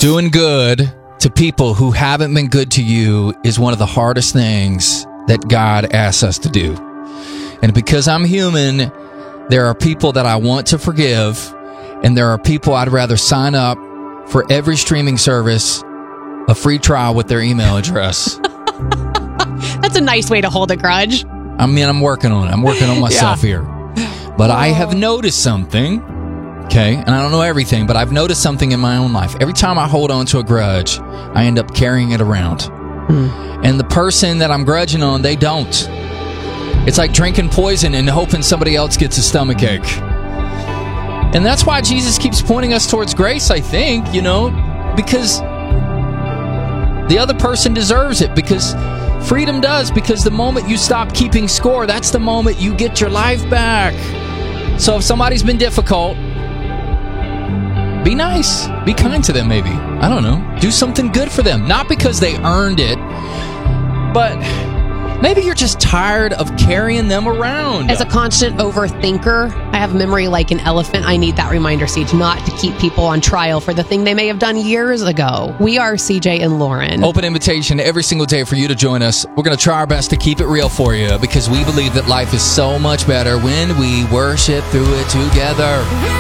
Doing good to people who haven't been good to you is one of the hardest things that God asks us to do. And because I'm human, there are people that I want to forgive, and there are people I'd rather sign up for every streaming service a free trial with their email address. That's a nice way to hold a grudge. I mean, I'm working on it. I'm working on myself here. But I have noticed something, okay? And I don't know everything, but I've noticed something in my own life. Every time I hold on to a grudge, I end up carrying it around. And the person that I'm grudging on, they don't. It's like drinking poison and hoping somebody else gets a stomachache. And that's why Jesus keeps pointing us towards grace, I think, because the other person deserves it, because freedom does, because the moment you stop keeping score, that's the moment you get your life back. So if somebody's been difficult, be nice. Be kind to them, maybe. I don't know. Do something good for them. Not because they earned it, but maybe you're just tired of carrying them around. As a constant overthinker, I have memory like an elephant. I need that reminder, Siege, not to keep people on trial for the thing they may have done years ago. We are CJ and Lauren. Open invitation every single day for you to join us. We're going to try our best to keep it real for you, because we believe that life is so much better when we worship through it together.